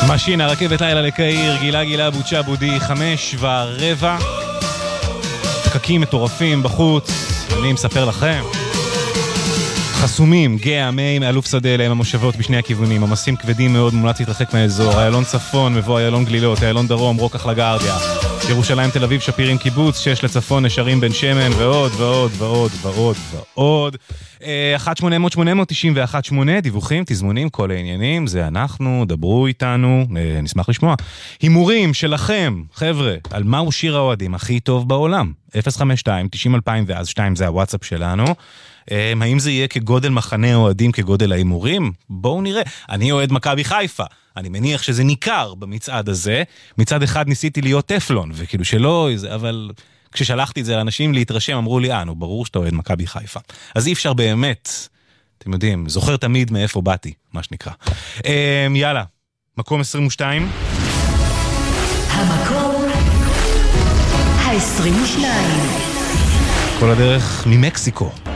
משינה, רכבת לילה לקהיר, גילה בוצ'ה בודי, 5:15. פקקים מטורפים בחוץ, אני מספר לכם. חסומים, גאה, מי, מאלוף שדה אליהם המושבות בשני הכיוונים, עמסים כבדים מאוד, מומלץ להתרחק מהאזור, איילון צפון, מבוא איילון גלילות, איילון דרום, רוקח לגרדיה, ירושלים, תל אביב, שפירים, קיבוץ, 6 לצפון, נשרים, בן שמן, ועוד, ועוד, ועוד, ועוד, ועוד. 1-800-891-8, דיווחים, תזמונים, כל העניינים, זה אנחנו, דברו איתנו, נשמח לשמוע. הימורים שלכם, חבר'ה, על מהו שיר האוהדים הכי טוב בעולם? 052-90-2002, זה הוואטסאפ שלנו. האם זה יהיה כגודל מחנה אוהדים, כגודל ההימורים? בואו נראה. אני אוהד מכבי חיפה. אני מניח שזה ניכר במצעד הזה. מצד אחד ניסיתי להיות טפלון, וכאילו שלא, אבל כששלחתי את זה לאנשים להתרשם, אמרו לי, נו, ברור שאתה אוהד מכבי חיפה. אז אי אפשר באמת, אתם יודעים, זוכר תמיד מאיפה באתי, מה שנקרא. יאללה, מקום 22. המקום 22. כל הדרך ממקסיקו.